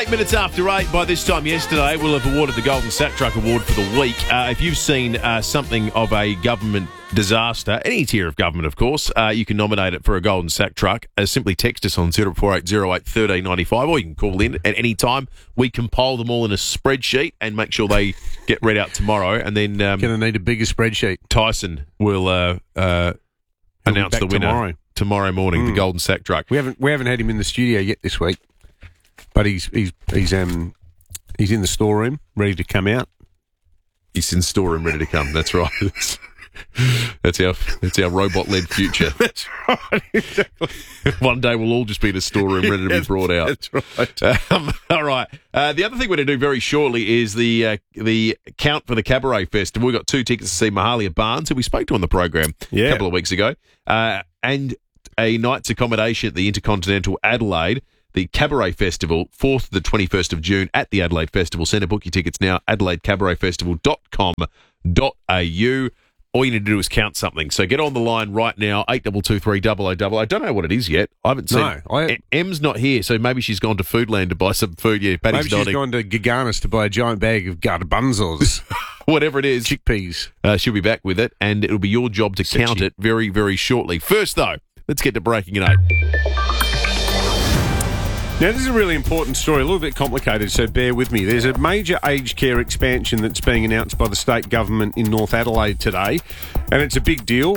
8 minutes after 8, by this time yesterday, we'll have awarded the Golden Sack Truck Award for the week. If you've seen something of a government disaster, any tier of government, of course, you can nominate it for a Golden Sack Truck. Simply text us on 0480811395, or you can call in at any time. We compile them all in a spreadsheet and make sure they get read out tomorrow. And then Going to need a bigger spreadsheet. Tyson will announce the winner tomorrow morning, the Golden Sack Truck. We haven't had him in the studio yet this week, but he's in the storeroom ready to come out. He's in the storeroom ready to come. That's right. That's our robot-led future. That's right. Exactly. One day we'll all just be in a storeroom ready to be brought out. That's right. All right. The other thing we're going to do very shortly is the count for the Cabaret Festival. We've got 2 tickets to see Mahalia Barnes, who we spoke to on the program a couple of weeks ago, and a night's accommodation at the Intercontinental Adelaide, the Cabaret Festival, 4th to the 21st of June at the Adelaide Festival Centre. Book your tickets now, adelaidecabaretfestival.com.au. All you need to do is count something. So get on the line right now, 8223 I don't know what it is yet. I haven't seen. Em's not here, so maybe she's gone to Foodland to buy some food. Yeah, Paddy's maybe she's gone to Gaganis to buy a giant bag of garbanzos. Whatever it is. Chickpeas. She'll be back with it, and it'll be your job to count it very, very shortly. First, though, let's get to Breaking at 8. Now, this is a really important story, a little bit complicated, so bear with me. There's a major aged care expansion that's being announced by the state government in North Adelaide today, and it's a big deal.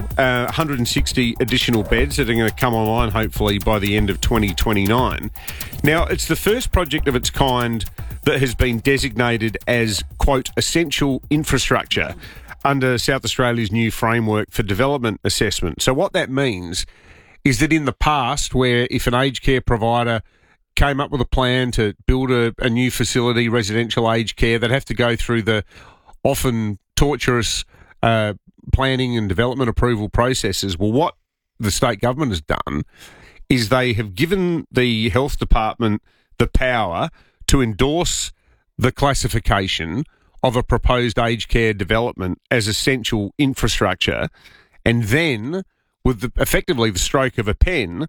160 additional beds that are going to come online, hopefully, by the end of 2029. Now, it's the first project of its kind that has been designated as, quote, essential infrastructure under South Australia's new framework for development assessment. So what that means is that in the past, where if an aged care provider came up with a plan to build a new facility, residential aged care, they'd have to go through the often torturous planning and development approval processes. Well, what the state government has done is they have given the health department the power to endorse the classification of a proposed aged care development as essential infrastructure, and then, with effectively the stroke of a pen,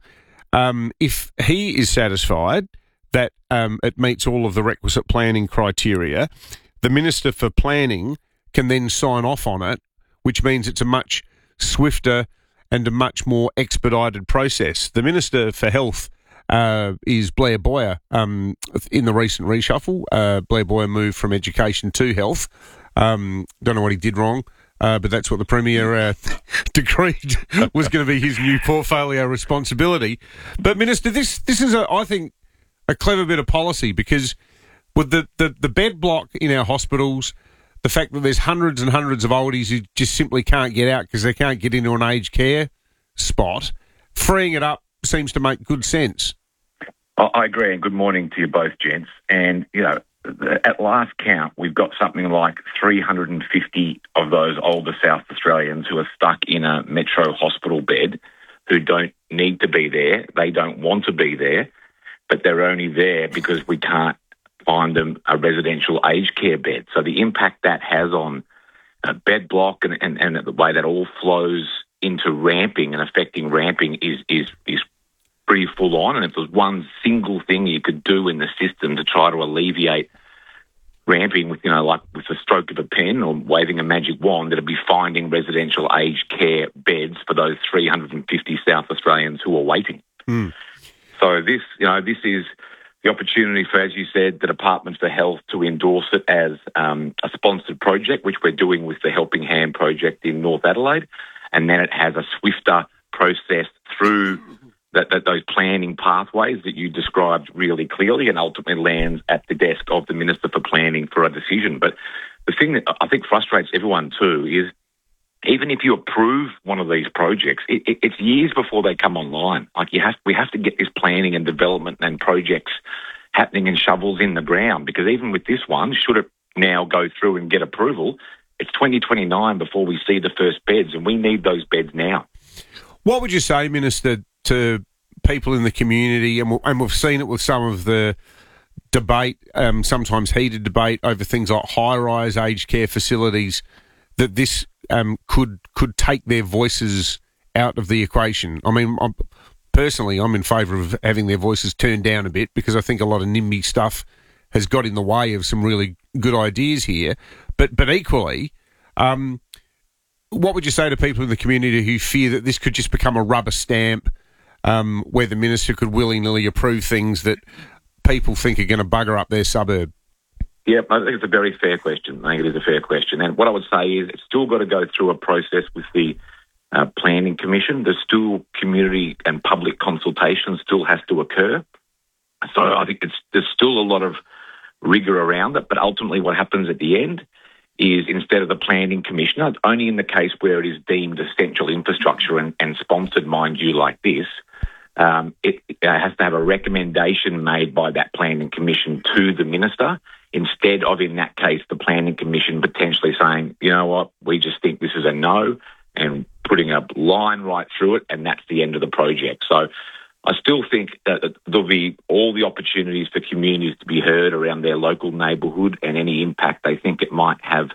if he is satisfied that it meets all of the requisite planning criteria, the Minister for Planning can then sign off on it, which means it's a much swifter and a much more expedited process. The Minister for Health is Blair Boyer. In the recent reshuffle, Blair Boyer moved from education to health. Don't know what he did wrong. But that's what the Premier decreed was going to be his new portfolio responsibility. But, Minister, this is, I think, a clever bit of policy, because with the bed block in our hospitals, the fact that there's hundreds and hundreds of oldies who just simply can't get out because they can't get into an aged care spot, freeing it up seems to make good sense. I agree, and good morning to you both, gents. And, at last count, we've got something like 350 of those older South Australians who are stuck in a metro hospital bed, who don't need to be there, they don't want to be there, but they're only there because we can't find them a residential aged care bed. So the impact that has on a bed block and the way that all flows into ramping and affecting ramping is pretty full on. And if there's one single thing you could do in the system to try to alleviate ramping with, like with the stroke of a pen or waving a magic wand, it'd be finding residential aged care beds for those 350 South Australians who are waiting. So this is the opportunity for, as you said, the Department for Health to endorse it as a sponsored project, which we're doing with the Helping Hand project in North Adelaide, and then it has a swifter process through those planning pathways that you described really clearly, and ultimately lands at the desk of the Minister for Planning for a decision. But the thing that I think frustrates everyone too is, even if you approve one of these projects, it's years before they come online. Like we have to get this planning and development and projects happening and shovels in the ground, because even with this one, should it now go through and get approval, it's 2029 before we see the first beds, and we need those beds now. What would you say, Minister, to people in the community, and we've seen it with some of the debate, sometimes heated debate over things like high-rise aged care facilities, that this could take their voices out of the equation? I mean, I'm in favour of having their voices turned down a bit, because I think a lot of NIMBY stuff has got in the way of some really good ideas here. But equally, what would you say to people in the community who fear that this could just become a rubber stamp where the minister could willy-nilly approve things that people think are going to bugger up their suburb? Yeah, I think it's a very fair question. I think it is a fair question. And what I would say is it's still got to go through a process with the Planning Commission. There's still community and public consultation still has to occur. So I think there's still a lot of rigour around it. But ultimately what happens at the end is instead of the Planning Commissioner, only in the case where it is deemed essential infrastructure and sponsored, mind you, like this, it has to have a recommendation made by that Planning Commission to the minister, instead of, in that case, the Planning Commission potentially saying, you know what, we just think this is a no, and putting a line right through it, and that's the end of the project. So I still think that there'll be all the opportunities for communities to be heard around their local neighbourhood and any impact they think it might have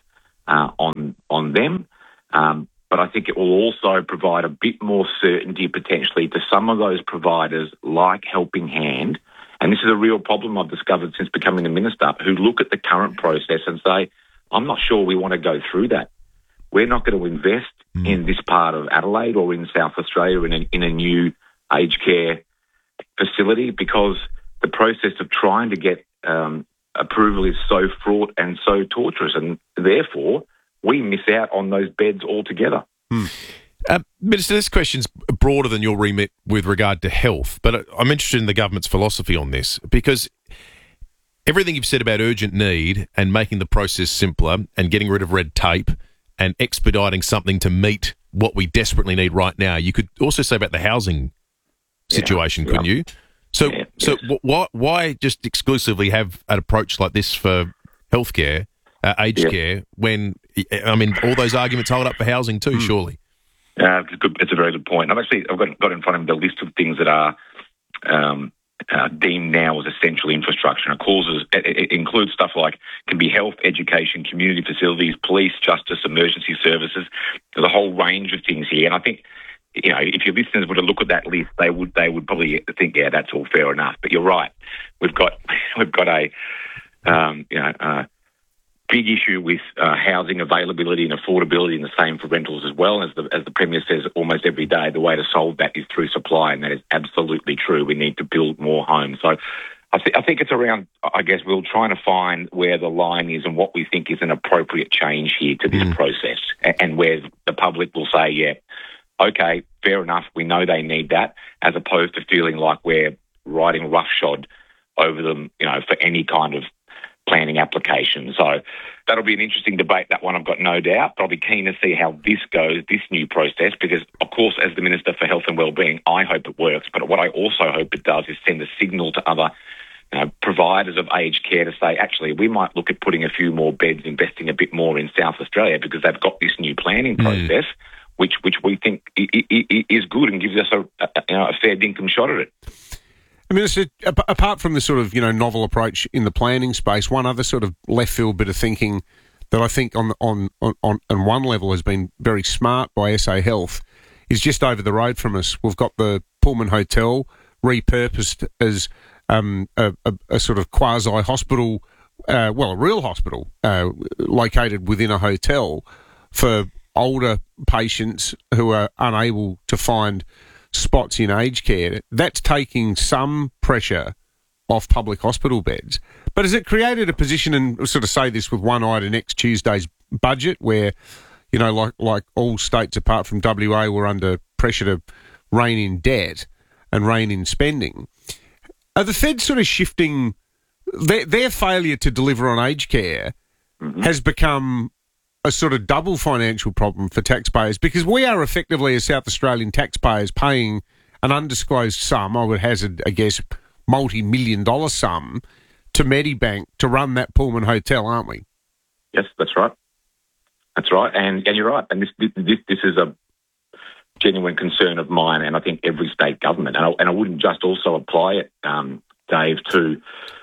on them. But I think it will also provide a bit more certainty potentially to some of those providers like Helping Hand. And this is a real problem I've discovered since becoming the minister, who look at the current process and say, I'm not sure we want to go through that. We're not going to invest in this part of Adelaide or in South Australia in a new aged care facility because the process of trying to get approval is so fraught and so torturous, and therefore we miss out on those beds altogether. Minister, this question's broader than your remit with regard to health, but I'm interested in the government's philosophy on this because everything you've said about urgent need and making the process simpler and getting rid of red tape and expediting something to meet what we desperately need right now, you could also say about the housing situation, couldn't you? So, why just exclusively have an approach like this for healthcare, aged care, when, I mean, all those arguments hold up for housing too, surely? It's a very good point. I've got in front of me the list of things that are deemed now as essential infrastructure. And it includes stuff like can be health, education, community facilities, police, justice, emergency services. There's a whole range of things here. And I think, you know, if your listeners were to look at that list, they would probably think, yeah, that's all fair enough. But you're right. We've got a big issue with housing availability and affordability, and the same for rentals as well. As the Premier says almost every day, the way to solve that is through supply, and that is absolutely true. We need to build more homes. So I think it's around, I guess, we're trying to find where the line is and what we think is an appropriate change here to this process, and where the public will say, yeah, okay, fair enough, we know they need that, as opposed to feeling like we're riding roughshod over them, you know, for any kind of planning application. So that'll be an interesting debate, that one, I've got no doubt. But I'll be keen to see how this goes, this new process, because, of course, as the Minister for Health and Wellbeing, I hope it works. But what I also hope it does is send a signal to other providers of aged care to say, actually, we might look at putting a few more beds, investing a bit more in South Australia, because they've got this new planning process, which we think is good and gives us a fair dinkum shot at it. I mean, apart from the sort of, novel approach in the planning space, one other sort of left field bit of thinking that I think on one level has been very smart by SA Health is just over the road from us. We've got the Pullman Hotel repurposed as a sort of quasi-hospital, a real hospital located within a hotel for older patients who are unable to find spots in aged care. That's taking some pressure off public hospital beds. But has it created a position, and we'll sort of say this with one eye to next Tuesday's budget, where, like all states apart from WA, were under pressure to rein in debt and rein in spending? Are the feds sort of shifting? Their failure to deliver on aged care has become a sort of double financial problem for taxpayers, because we are effectively, as South Australian taxpayers, paying an undisclosed sum, I would hazard a guess, multi-million-dollar sum, to Medibank to run that Pullman Hotel, aren't we? Yes, that's right. That's right, and you're right. And this is a genuine concern of mine, and I think every state government. And I wouldn't just also apply it, Dave, to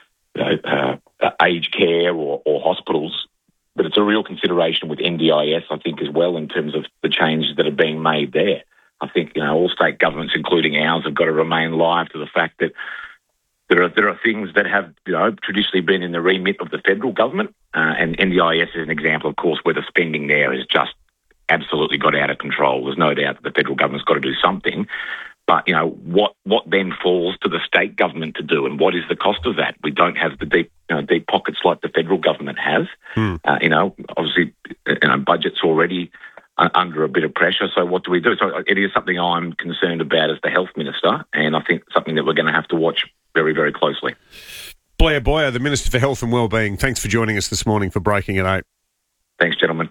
aged care or hospitals. But it's a real consideration with NDIS, I think, as well, in terms of the changes that are being made there. I think, all state governments, including ours, have got to remain alive to the fact that There are things that have traditionally been in the remit of the federal government, and NDIS is an example, of course, where the spending there has just absolutely got out of control. There's no doubt that the federal government's got to do something. But, what then falls to the state government to do, and what is the cost of that? We don't have the deep pockets like the federal government has. Obviously, budget's already under a bit of pressure. So what do we do? So it is something I'm concerned about as the health minister, and I think something that we're going to have to watch very, very closely. Blair Boyer, the Minister for Health and Wellbeing, thanks for joining us this morning for Breaking at 8. Thanks, gentlemen.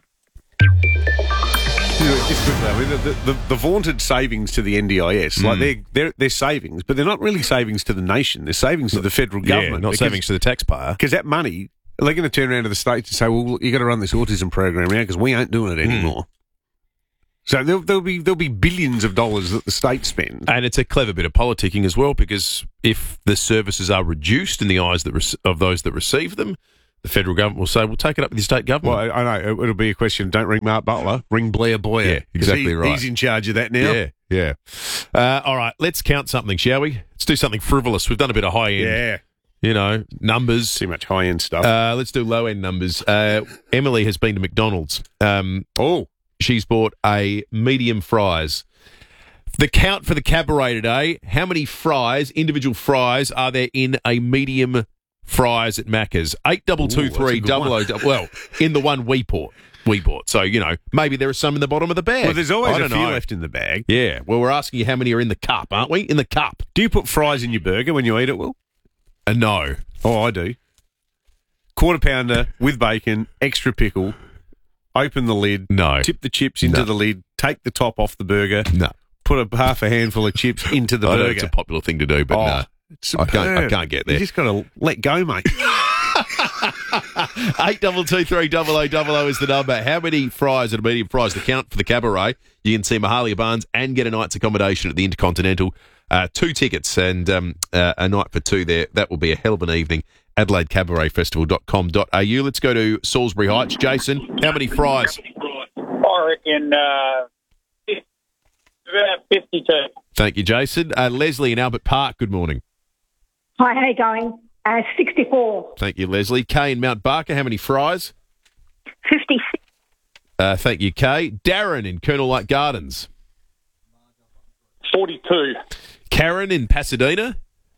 Just quickly, I mean, the vaunted savings to the NDIS, like they're savings, but they're not really savings to the nation. They're savings to the federal government. Not savings to the taxpayer. Because that money, they're going to turn around to the states and say, well, you got to run this autism program now because we ain't doing it anymore. So there'll be billions of dollars that the state spend. And it's a clever bit of politicking as well, because if the services are reduced in the eyes of those that receive them, the federal government will say, we'll take it up with the state government. Well, I know. It'll be a question, don't ring Mark Butler, ring Blair Boyer. Yeah, exactly right. He's in charge of that now. Yeah. All right, let's count something, shall we? Let's do something frivolous. We've done a bit of high-end, numbers. Too much high-end stuff. Let's do low-end numbers. Emily has been to McDonald's. She's bought a medium fries. The count for the cabaret today, how many individual fries, are there in a medium fries at Macca's? 8223 well, in the one we bought. So, maybe there are some in the bottom of the bag. Well, there's always a few left in the bag. Yeah. Well, we're asking you how many are in the cup, aren't we? In the cup. Do you put fries in your burger when you eat it, Will? No. Oh, I do. Quarter pounder with bacon, extra pickle, open the lid. No. Tip the chips into the lid, take the top off the burger. No. Put half a handful of chips into the burger. It's a popular thing to do, but no. I can't get there. You just got to let go, mate. 8223 is the number. How many fries at a medium fries? The count for the cabaret. You can see Mahalia Barnes and get a night's accommodation at the Intercontinental. 2 tickets and a night for 2 there. That will be a hell of an evening. AdelaideCabaretFestival.com.au. Let's go to Salisbury Heights. Jason, how many fries? I reckon about 52. Thank you, Jason. Leslie in Albert Park, good morning. Hi, how you going? 64. Thank you, Leslie. Kay in Mount Barker, how many fries? 56. Thank you, Kay. Darren in Colonel Light Gardens. 42. Karen in Pasadena.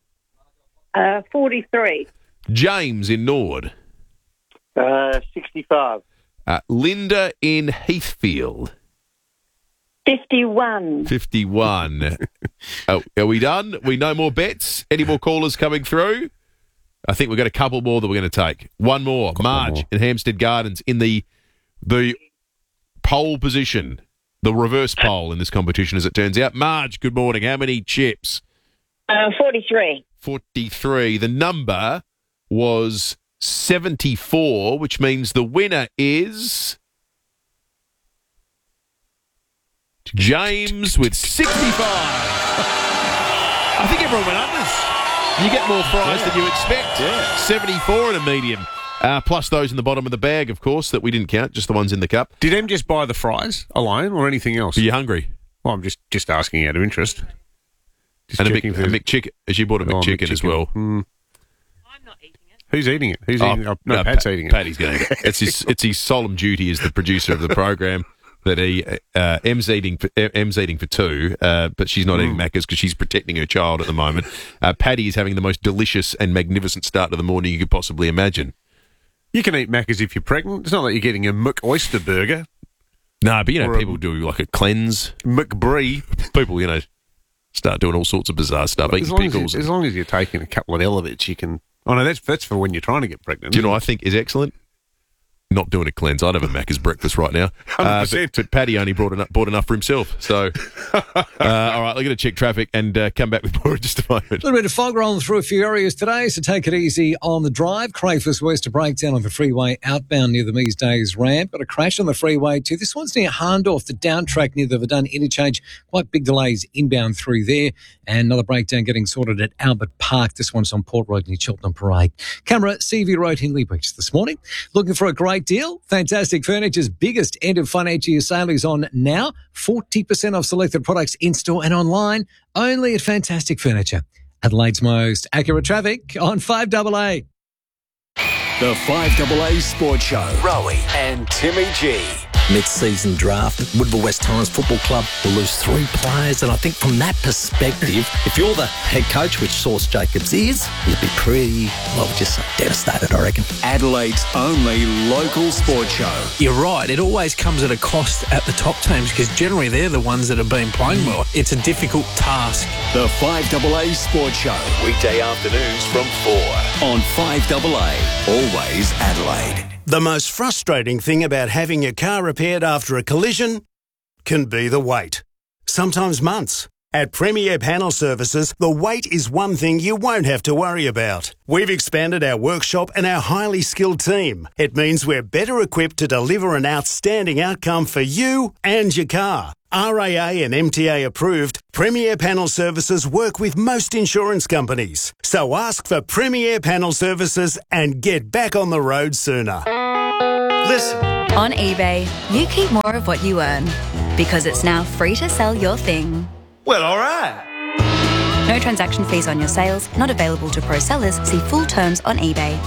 43. James in Nord. 65. Linda in Heathfield. 51. 51. Oh, are we done? We no more bets? Any more callers coming through? I think we've got a couple more that we're going to take. One more. Marge in Hampstead Gardens in the pole position, the reverse pole in this competition, as it turns out. Marge, good morning. How many chips? 43. 43. The number was 74, which means the winner is James with 65. I think everyone went unders. You get more fries than you expect. Yeah. 74 in a medium. Plus those in the bottom of the bag, of course, that we didn't count, just the ones in the cup. Did Em just buy the fries alone or anything else? Are you hungry? Well, I'm just asking out of interest. Just and a checking McChicken. She bought a McChicken as well. I'm not eating it. Who's eating it? Who's eating it? No, Pat's eating it. Patty's going to. It's his solemn duty as the producer of the program that Em's eating for 2, but she's not eating Macca's because she's protecting her child at the moment. Patty is having the most delicious and magnificent start to the morning you could possibly imagine. You can eat Macca's if you're pregnant. It's not like you're getting a McOyster burger. No, but people do like a cleanse. McBrie. People, start doing all sorts of bizarre stuff. As long as you're taking a couple of Elevits, you can. Oh no, that's for when you're trying to get pregnant. Do you know what I think is excellent? Not doing a cleanse. I'd have a Macca's breakfast right now. 100%. But Paddy only bought enough for himself. So, all right, we're going to check traffic and come back with more in just a moment. A little bit of fog rolling through a few areas today, so take it easy on the drive. Crayfus West, a breakdown on the freeway outbound near the Mees Days ramp. Got a crash on the freeway too. This one's near Harndorf, the down track near the Verdun interchange. Quite big delays inbound through there. And another breakdown getting sorted at Albert Park. This one's on Port Road near Cheltenham Parade. Camera, CV Road, Hindley Beach this morning. Looking for a great deal? Fantastic Furniture's biggest end of financial year sale is on now. 40% off selected products in-store and online. Only at Fantastic Furniture. Adelaide's most accurate traffic on 5AA. The 5AA Sports Show. Rowie and Timmy G. Mid-season draft at Woodville West Times Football Club will lose 3 players, and I think from that perspective, if you're the head coach, which Sauce Jacobs is, you'd be pretty, well, just devastated, I reckon. Adelaide's only local sports show. You're right, it always comes at a cost at the top teams because generally they're the ones that have been playing well. It's a difficult task. The 5AA Sports Show. Weekday afternoons from 4. On 5AA. Always Adelaide. The most frustrating thing about having your car repaired after a collision can be the wait. Sometimes months. At Premier Panel Services, the wait is one thing you won't have to worry about. We've expanded our workshop and our highly skilled team. It means we're better equipped to deliver an outstanding outcome for you and your car. RAA and MTA approved, Premier Panel Services work with most insurance companies. So ask for Premier Panel Services and get back on the road sooner. Listen. On eBay, you keep more of what you earn because it's now free to sell your thing. Well, all right. No transaction fees on your sales, not available to pro sellers. See full terms on eBay.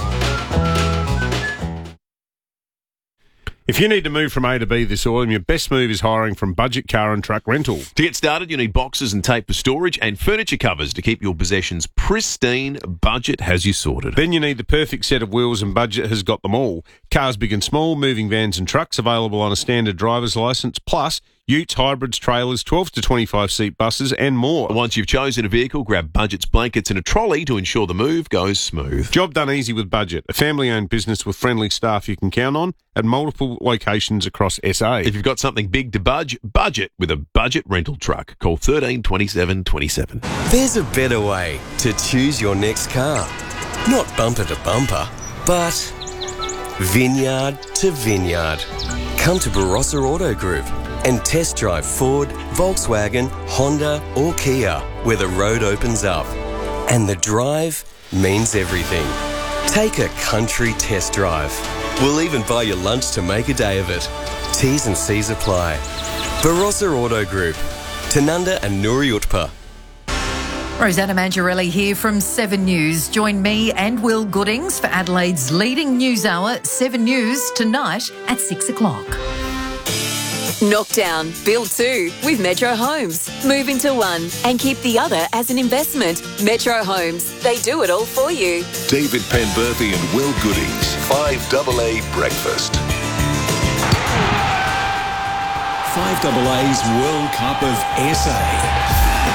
If you need to move from A to B this autumn, your best move is hiring from Budget Car and Truck Rental. To get started, you need boxes and tape for storage and furniture covers to keep your possessions pristine. Budget has you sorted. Then you need the perfect set of wheels, and Budget has got them all. Cars big and small, moving vans and trucks available on a standard driver's licence, plus utes, hybrids, trailers, 12 to 25 seat buses and more. Once you've chosen a vehicle, grab Budget's blankets and a trolley to ensure the move goes smooth. Job done easy with Budget, a family-owned business with friendly staff you can count on at multiple locations across SA. If you've got something big to budget with a Budget rental truck. Call 13 27 27. There's a better way to choose your next car. Not bumper to bumper, but vineyard to vineyard. Come to Barossa Auto Group and test drive Ford, Volkswagen, Honda or Kia, where the road opens up. And the drive means everything. Take a country test drive. We'll even buy you lunch to make a day of it. T's and C's apply. Barossa Auto Group. Tanunda and Nuri Utpa. Rosanna Mangiarelli here from 7 News. Join me and Will Goodings for Adelaide's leading news hour, 7 News, tonight at 6 o'clock. Knockdown, build 2 with Metro Homes. Move into one and keep the other as an investment. Metro Homes, they do it all for you. David Penberthy and Will Goodings, 5AA Breakfast. 5AA's World Cup of SA.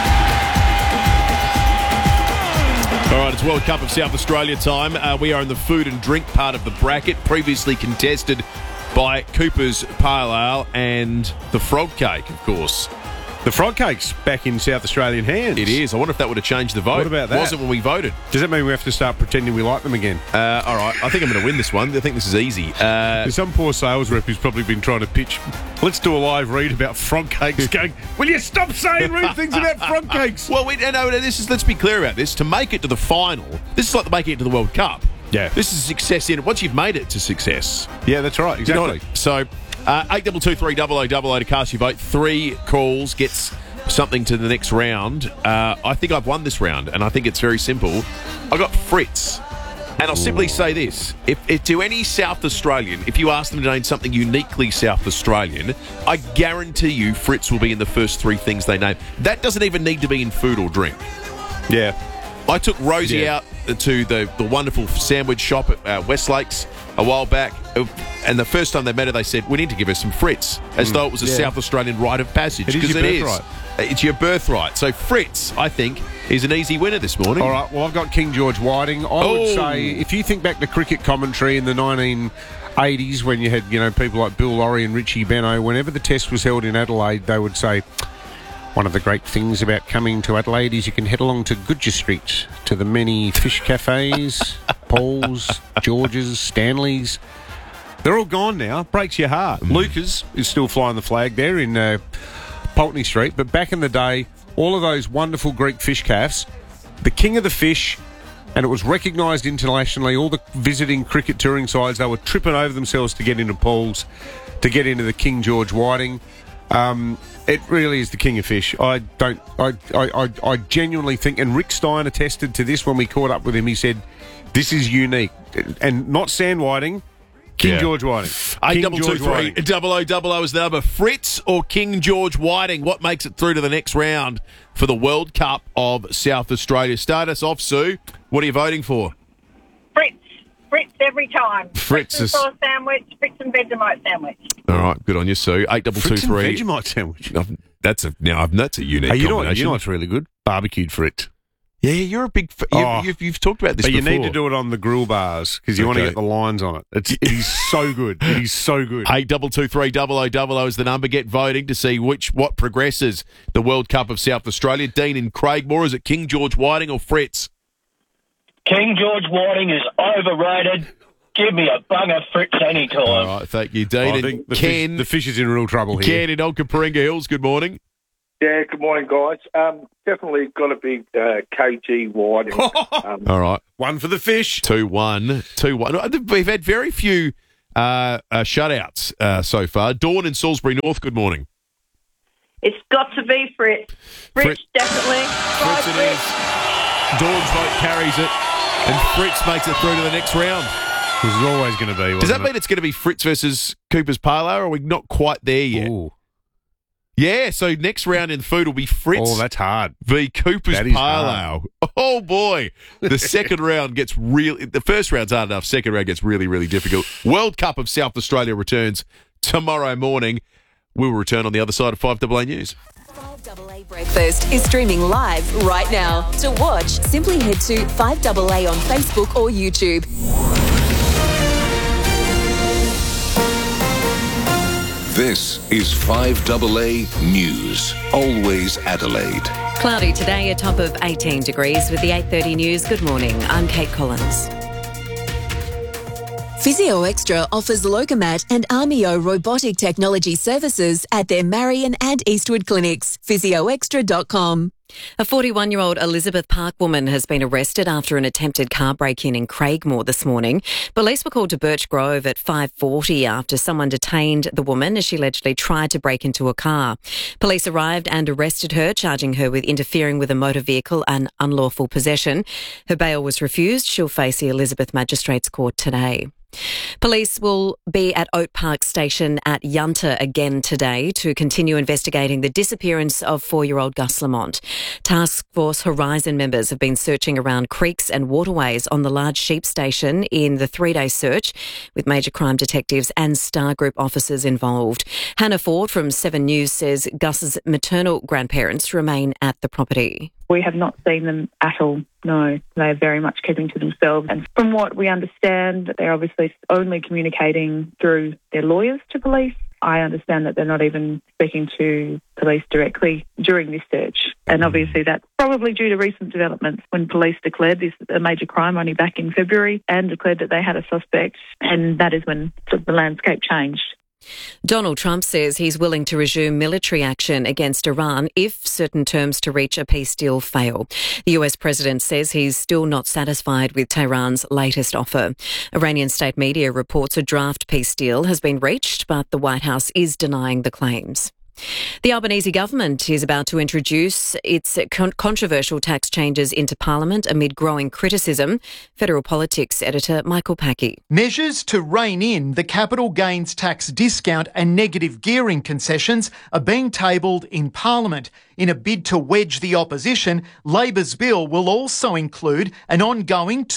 All right, it's World Cup of South Australia time. We are in the food and drink part of the bracket, previously contested by Cooper's Pale Ale and the Frog Cake, of course. The Frog Cake's back in South Australian hands. It is. I wonder if that would have changed the vote. What about that? Wasn't when we voted. Does that mean we have to start pretending we like them again? All right, I think I'm going to win this one. I think this is easy. There's some poor sales rep who's probably been trying to pitch, let's do a live read about frog cakes, going, will you stop saying rude things about frog cakes? Well, let's be clear about this. To make it to the final, this is like making it to the World Cup. Yeah. This is success in it. Once you've made it to success. Yeah, that's right. Exactly. You know so, 8223 to cast your vote. 3 calls gets something to the next round. I think I've won this round, and I think it's very simple. I got Fritz. And I'll simply say this. If to any South Australian, if you ask them to name something uniquely South Australian, I guarantee you Fritz will be in the first 3 things they name. That doesn't even need to be in food or drink. Yeah. I took Rosie out to the wonderful sandwich shop at Westlakes a while back, and the first time they met her, they said, we need to give her some Fritz, as though it was a South Australian rite of passage. It is your birthright. It's your birthright. So Fritz, I think, is an easy winner this morning. All right, well, I've got King George Whiting. I would say, if you think back to cricket commentary in the 1980s when you had, people like Bill Laurie and Richie Benno, whenever the test was held in Adelaide, they would say, one of the great things about coming to Adelaide is you can head along to Goodger Street to the many fish cafes, Paul's, George's, Stanley's. They're all gone now. Breaks your heart. Lucas is still flying the flag there in Pulteney Street. But back in the day, all of those wonderful Greek fish cafes, the king of the fish, and it was recognised internationally. All the visiting cricket touring sides, they were tripping over themselves to get into Paul's, to get into the King George Whiting. It really is the king of fish. I genuinely think, and Rick Stein attested to this when we caught up with him. He said, this is unique. And not Sand Whiting, King George Whiting. 8223 is the number. Fritz or King George Whiting? What makes it through to the next round for the World Cup of South Australia? Start us off, Sue. What are you voting for? Fritz. Fritz every time. Fritz and sauce sandwich, Fritz and Vegemite sandwich. All right, good on you, Sue. 8223. Vegemite sandwich. That's a unique you combination. know what's really good? Barbecued Fritz. Yeah, you're a big... You've talked about this before. But you need to do it on the grill bars because you want to get the lines on it. It is so good. It is so good. 8223 is the number. Get voting to see what progresses the World Cup of South Australia. Dean in Craigmore, is it King George Whiting or Fritz? King George Whiting is overrated. Give me a bung of Fritz any time. All right, thank you, Dean. I think Ken, the fish is in real trouble here. Ken in Onkaparinga Hills, good morning. Yeah, good morning, guys. Definitely got a big KG Whiting. All right. One for the fish. 2-1. We've had very few shutouts so far. Dawn in Salisbury North, good morning. It's got to be Fritz. Fritz, definitely. Fritz it is. Dawn's vote carries it, and Fritz makes it through to the next round. This is always going to be. Does that mean it's going to be Fritz versus Cooper's Pale Ale, or are we not quite there yet? Ooh. Yeah, so next round in food will be Fritz. Oh, that's hard. V Cooper's Pale Ale. Oh, boy. The second round gets really... The first round's hard enough. Second round gets really, really difficult. World Cup of South Australia returns tomorrow morning. We'll return on the other side of 5AA News. 5AA Breakfast is streaming live right now. To watch, simply head to 5AA on Facebook or YouTube. This is 5AA News. Always Adelaide. Cloudy today, a top of 18 degrees with the 8:30 news. Good morning. I'm Kate Collins. Physio Extra offers Locomat and Armio robotic technology services at their Marion and Eastwood clinics. physioextra.com. A 41-year-old Elizabeth Park woman has been arrested after an attempted car break-in in Craigmore this morning. Police were called to Birch Grove at 5:40 after someone detained the woman as she allegedly tried to break into a car. Police arrived and arrested her, charging her with interfering with a motor vehicle and unlawful possession. Her bail was refused. She'll face the Elizabeth Magistrates Court today. Police will be at Oak Park Station at Yunta again today to continue investigating the disappearance of 4-year-old Gus Lamont. Task Force Horizon members have been searching around creeks and waterways on the large sheep station in the 3-day search, with major crime detectives and Star Group officers involved. Hannah Ford from 7 News says Gus's maternal grandparents remain at the property. We have not seen them at all, no. They are very much keeping to themselves. And from what we understand, they're obviously only communicating through their lawyers to police. I understand that they're not even speaking to police directly during this search. And obviously that's probably due to recent developments when police declared this a major crime only back in February and declared that they had a suspect. And that is when the landscape changed. Donald Trump says he's willing to resume military action against Iran if certain terms to reach a peace deal fail. The US president says he's still not satisfied with Tehran's latest offer. Iranian state media reports a draft peace deal has been reached, but the White House is denying the claims. The Albanese government is about to introduce its controversial tax changes into Parliament amid growing criticism. Federal Politics editor Michael Packey. Measures to rein in the capital gains tax discount and negative gearing concessions are being tabled in Parliament. In a bid to wedge the opposition, Labor's bill will also include an ongoing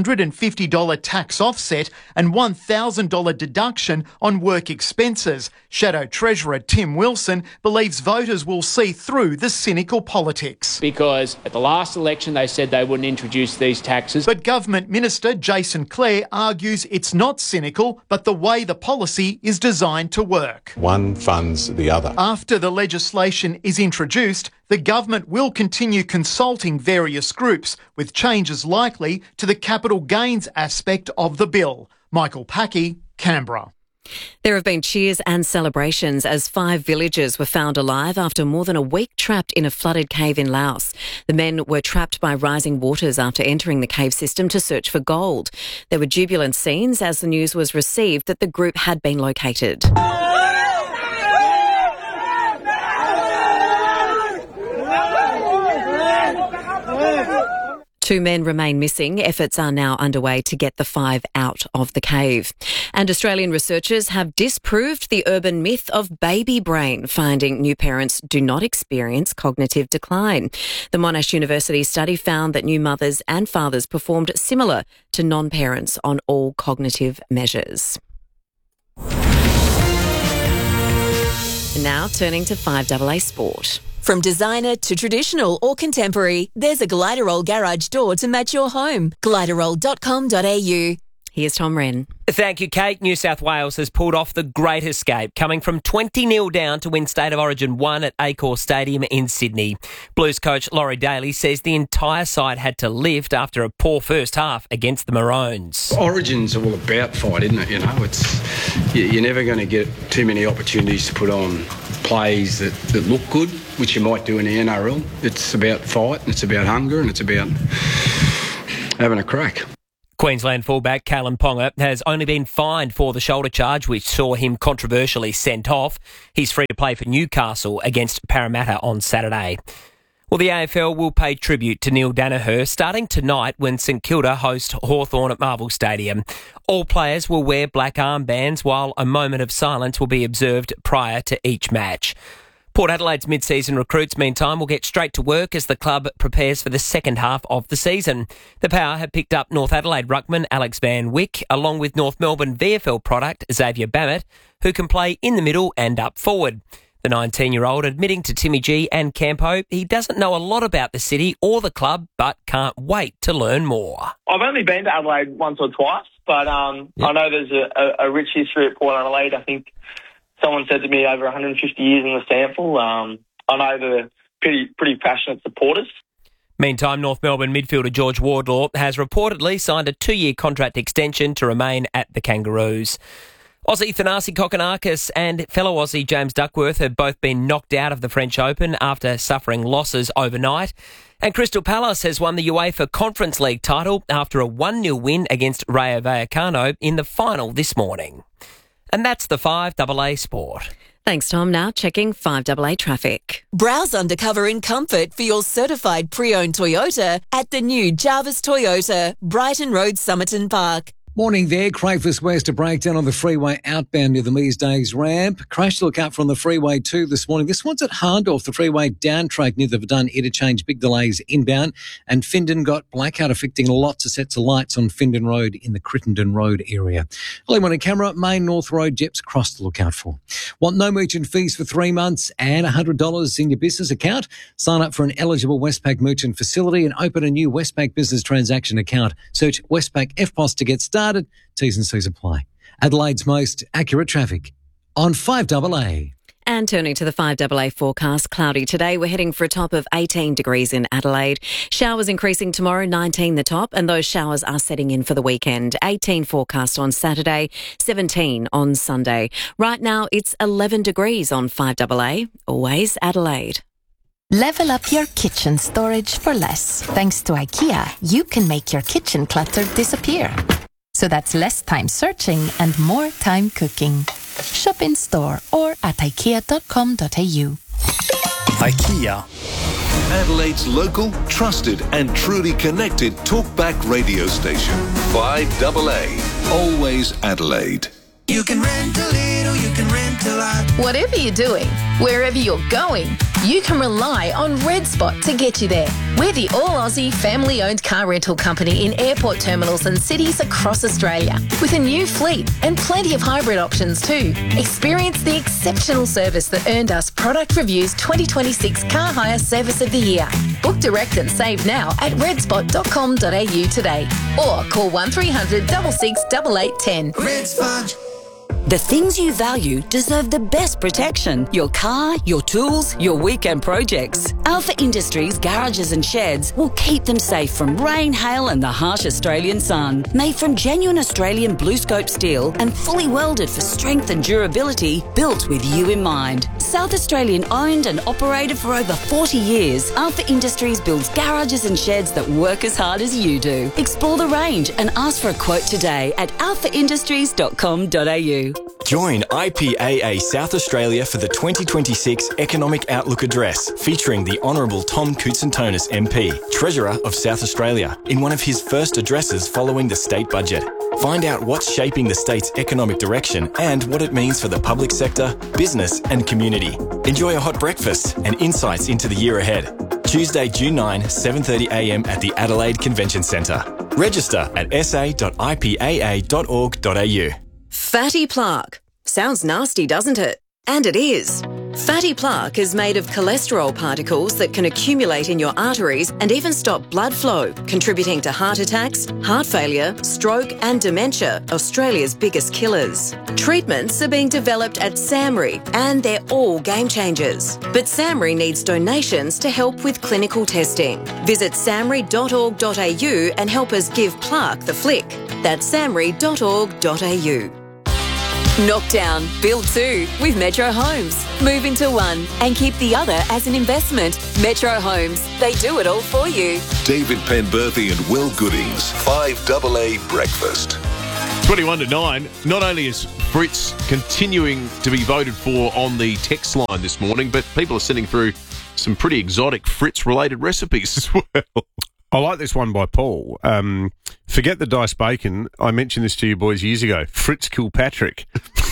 $250 tax offset and $1,000 deduction on work expenses. Shadow Treasurer Tim Wilson believes voters will see through the cynical politics. Because at the last election they said they wouldn't introduce these taxes. But Government Minister Jason Clare argues it's not cynical, but the way the policy is designed to work. One funds the other. After the legislation is introduced, the government will continue consulting various groups, with changes likely to the capital gains aspect of the bill. Michael Packey, Canberra. There have been cheers and celebrations as 5 villagers were found alive after more than a week trapped in a flooded cave in Laos. The men were trapped by rising waters after entering the cave system to search for gold. There were jubilant scenes as the news was received that the group had been located. 2 men remain missing. Efforts are now underway to get the 5 out of the cave. And Australian researchers have disproved the urban myth of baby brain, finding new parents do not experience cognitive decline. The Monash University study found that new mothers and fathers performed similar to non-parents on all cognitive measures. Now turning to 5AA Sport. From designer to traditional or contemporary, there's a Gliderol garage door to match your home. Gliderol.com.au. Here's Tom Wren. Thank you, Kate. New South Wales has pulled off the great escape, coming from 20-0 down to win State of Origin 1 at Accor Stadium in Sydney. Blues coach Laurie Daly says the entire side had to lift after a poor first half against the Maroons. Origin's all about fight, isn't it? You know, you're never going to get too many opportunities to put on plays that look good, which you might do in the NRL. It's about fight, and it's about hunger, and it's about having a crack. Queensland fullback Callum Ponga has only been fined for the shoulder charge, which saw him controversially sent off. He's free to play for Newcastle against Parramatta on Saturday. Well, the AFL will pay tribute to Neil Daniher starting tonight when St Kilda host Hawthorn at Marvel Stadium. All players will wear black armbands while a moment of silence will be observed prior to each match. Port Adelaide's mid-season recruits, meantime, will get straight to work as the club prepares for the second half of the season. The Power have picked up North Adelaide ruckman Alex Van Wyk, along with North Melbourne VFL product Xavier Bammett, who can play in the middle and up forward. The 19-year-old admitting to Timmy G and Campo he doesn't know a lot about the city or the club, but can't wait to learn more. I've only been to Adelaide once or twice, but I know there's a rich history at Port Adelaide. I think someone said to me over 150 years in the sample. I know they're pretty passionate supporters. Meantime, North Melbourne midfielder George Wardlaw has reportedly signed a 2-year contract extension to remain at the Kangaroos. Aussie Thanasi Kokkinakis and fellow Aussie James Duckworth have both been knocked out of the French Open after suffering losses overnight. And Crystal Palace has won the UEFA Conference League title after a 1-0 win against Rayo Vallecano in the final this morning. And that's the 5AA Sport. Thanks, Tom. Now checking 5AA traffic. Browse undercover in comfort for your certified pre-owned Toyota at the new Jarvis Toyota, Brighton Road, Somerton Park. Morning there, Crayfus West, a breakdown on the freeway outbound near the Mees Days ramp. Crash to look out from the freeway 2 this morning. This one's at Hahndorf, the freeway down track near the Verdun interchange. Big delays inbound. And Findon got blackout affecting lots of sets of lights on Findon Road in the Crittenden Road area. Early morning camera, Main North Road, Jeps Cross to look out for. Want no merchant fees for 3 months and $100 in your business account? Sign up for an eligible Westpac merchant facility and open a new Westpac business transaction account. Search Westpac FPOS to get started. T's and C's apply. Adelaide's most accurate traffic on 5AA. And turning to the 5AA forecast, cloudy today. We're heading for a top of 18 degrees in Adelaide. Showers increasing tomorrow, 19 the top, and those showers are setting in for the weekend. 18 forecast on Saturday, 17 on Sunday. Right now, it's 11 degrees on 5AA. Always Adelaide. Level up your kitchen storage for less. Thanks to IKEA, you can make your kitchen clutter disappear. So that's less time searching and more time cooking. Shop in store or at ikea.com.au. IKEA. Adelaide's local, trusted and truly connected talkback radio station. 5AA. Always Adelaide. You can rent a little, you can rent a lot. Whatever you're doing, wherever you're going, you can rely on Red Spot to get you there. We're the all-Aussie, family-owned car rental company in airport terminals and cities across Australia. With a new fleet and plenty of hybrid options too. Experience the exceptional service that earned us Product Review's 2026 Car Hire Service of the Year. Book direct and save now at redspot.com.au today. Or call 1300 66 8810. Red Spot. The things you value deserve the best protection. Your car, your tools, your weekend projects. Alpha Industries garages and sheds will keep them safe from rain, hail and the harsh Australian sun. Made from genuine Australian BlueScope steel and fully welded for strength and durability, built with you in mind. South Australian owned and operated for over 40 years, Alpha Industries builds garages and sheds that work as hard as you do. Explore the range and ask for a quote today at alphaindustries.com.au. Join IPAA South Australia for the 2026 Economic Outlook Address, featuring the Honourable Tom Koutsantonis MP, Treasurer of South Australia, in one of his first addresses following the state budget. Find out what's shaping the state's economic direction and what it means for the public sector, business and community. Enjoy a hot breakfast and insights into the year ahead. Tuesday, June 9, 7:30am at the Adelaide Convention Centre. Register at sa.ipaa.org.au. Fatty plaque. Sounds nasty, doesn't it? And it is. Fatty plaque is made of cholesterol particles that can accumulate in your arteries and even stop blood flow, contributing to heart attacks, heart failure, stroke and dementia, Australia's biggest killers. Treatments are being developed at SAMRI and they're all game changers. But SAMRI needs donations to help with clinical testing. Visit samri.org.au and help us give plaque the flick. That's samri.org.au. Knock down, build two with Metro Homes. Move into one and keep the other as an investment. Metro Homes, they do it all for you. David Penberthy and Will Goodings, 5AA Breakfast. 21 to 9. Not only is Fritz continuing to be voted for on the text line this morning, but people are sending through some pretty exotic Fritz-related recipes as well. I like this one by Paul. Forget the diced bacon. I mentioned this to you boys years ago. Fritz Kilpatrick.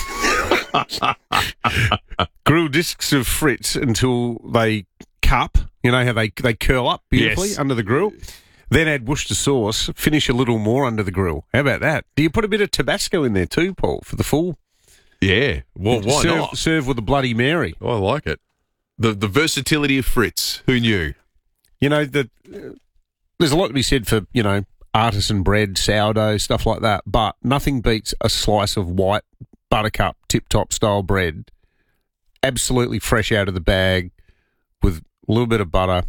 Grill discs of Fritz until they cup. You know how they curl up beautifully under the grill. Then add Worcester sauce. Finish a little more under the grill. How about that? Do you put a bit of Tabasco in there too, Paul, for the full? Yeah. Well, why not? Serve with a Bloody Mary. Oh, I like it. The versatility of Fritz. Who knew? You know, there's a lot to be said for, you know, artisan bread, sourdough, stuff like that, but nothing beats a slice of white buttercup tip-top style bread, absolutely fresh out of the bag, with a little bit of butter,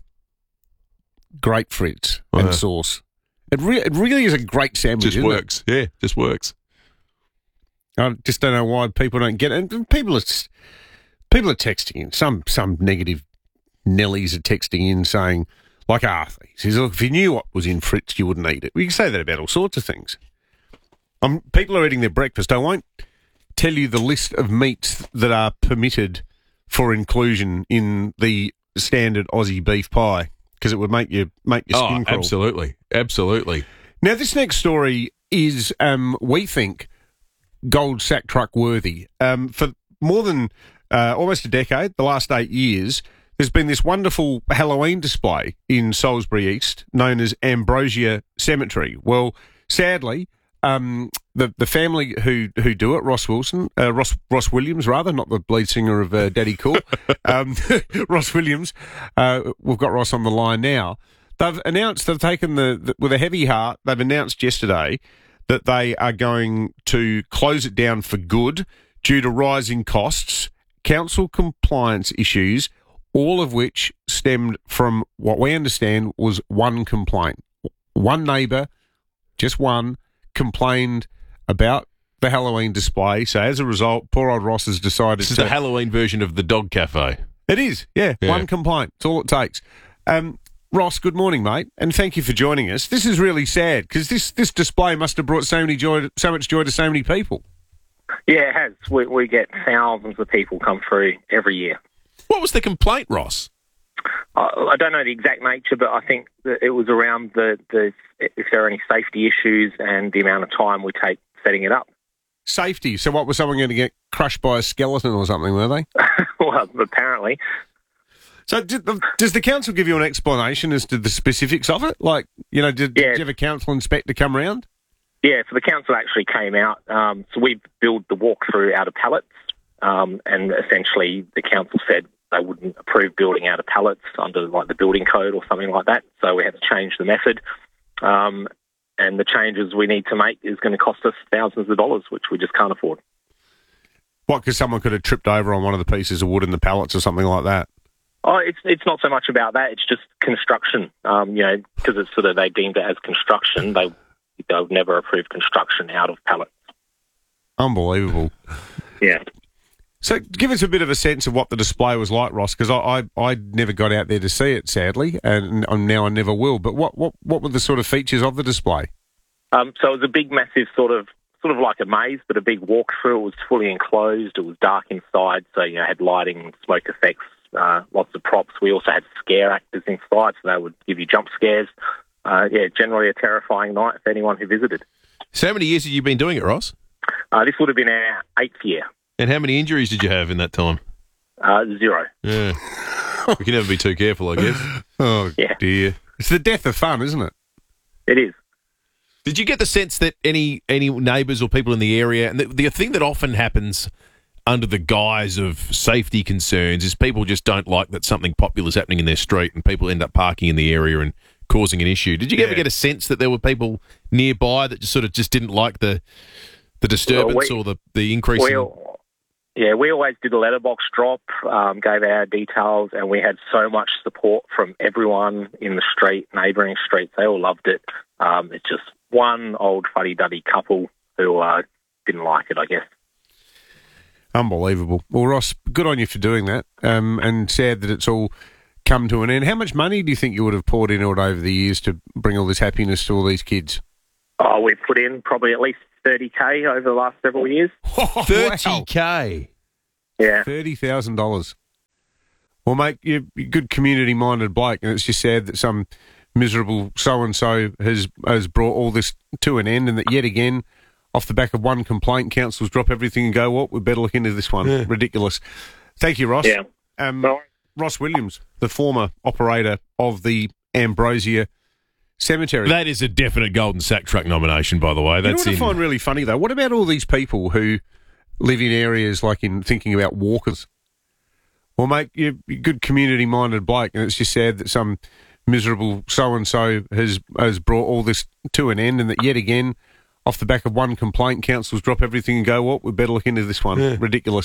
great Fritz and sauce. It really is a great sandwich, Just works. Yeah, just works. I just don't know why people don't get it. And people are texting in. Some negative Nellies are texting in saying, like Arthur, he says, look, if you knew what was in Fritz, you wouldn't eat it. We can say that about all sorts of things. People are eating their breakfast. I won't tell you the list of meats that are permitted for inclusion in the standard Aussie beef pie, because it would make your skin crawl. Absolutely. Now, this next story is, we think, gold sack truck worthy. For more than almost a decade, the last 8 years, there's been this wonderful Halloween display in Salisbury East known as Ambrosia Cemetery. Well, sadly, the family who do it, Ross Williams, rather, not the lead singer of Daddy Cool, Ross Williams, we've got Ross on the line now. They've taken with a heavy heart, they've announced yesterday that they are going to close it down for good due to rising costs, council compliance issues, all of which stemmed from what we understand was one complaint. One neighbour, just one, complained about the Halloween display. So as a result, poor old Ross has decided This is the Halloween version of the dog cafe. It is, yeah. One complaint. It's all it takes. Ross, good morning, mate, and thank you for joining us. This is really sad because this display must have brought so much joy to so many people. Yeah, it has. We get thousands of people come through every year. What was the complaint, Ross? I don't know the exact nature, but I think that it was around the if there are any safety issues and the amount of time we take setting it up. Safety? So what, was someone going to get crushed by a skeleton or something, were they? Well, apparently. So does the council give you an explanation as to the specifics of it? Like, you know, did you have a council inspector come round? Yeah, so the council actually came out. So we built the walkthrough out of pallets, and essentially the council said they wouldn't approve building out of pallets under like the building code or something like that. So we had to change the method. And the changes we need to make is going to cost us thousands of dollars, which we just can't afford. What, because someone could have tripped over on one of the pieces of wood in the pallets or something like that? Oh, it's not so much about that. It's just construction. Because it's sort of they deemed it as construction. They'll never approve construction out of pallets. Unbelievable. Yeah. So give us a bit of a sense of what the display was like, Ross, because I never got out there to see it, sadly, and now I never will. But what were the sort of features of the display? So it was a big, massive sort of sort of like a maze, but a big walkthrough. It was fully enclosed. It was dark inside, so you know, had lighting, smoke effects, lots of props. We also had scare actors inside, so they would give you jump scares. Generally a terrifying night for anyone who visited. So how many years have you been doing it, Ross? This would have been our 8th year. And how many injuries did you have in that time? 0. Yeah. We can never be too careful, I guess. Oh, dear. It's the death of fun, isn't it? It is. Did you get the sense that any neighbours or people in the area, and the thing that often happens under the guise of safety concerns is people just don't like that something popular is happening in their street and people end up parking in the area and causing an issue. Did you ever get a sense that there were people nearby that just didn't like the disturbance or the increase we always did a letterbox drop, gave our details, and we had so much support from everyone in the street, neighbouring streets. They all loved it. It's just one old fuddy-duddy couple who didn't like it, I guess. Unbelievable. Well, Ross, good on you for doing that, and sad that it's all come to an end. How much money do you think you would have poured into it over the years to bring all this happiness to all these kids? Oh, we've put in probably at least $30,000 over the last several years. $30,000? Yeah. $30,000. Well, mate, you're a good community-minded bloke, and it's just sad that some miserable so-and-so has brought all this to an end, and that yet again, off the back of one complaint, councils drop everything and go, we better look into this one. Yeah. Ridiculous. Thank you, Ross. Yeah. Ross Williams, the former operator of the Ambrosia Cemetery. That is a definite Golden Sack Truck nomination, by the way. You know what I find really funny, though? What about all these people who live in areas like in thinking about walkers? Well, mate, you're a good community-minded bloke, and it's just sad that some miserable so-and-so has brought all this to an end, and that yet again, off the back of one complaint, councils drop everything and go, we better look into this one. Yeah. Ridiculous.